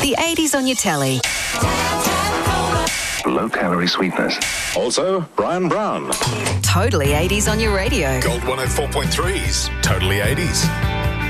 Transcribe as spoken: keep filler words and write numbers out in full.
The eighties on your telly. Low-calorie sweetness. Also, Brian Brown. Totally eighties on your radio. Gold one oh four point three's Totally eighties.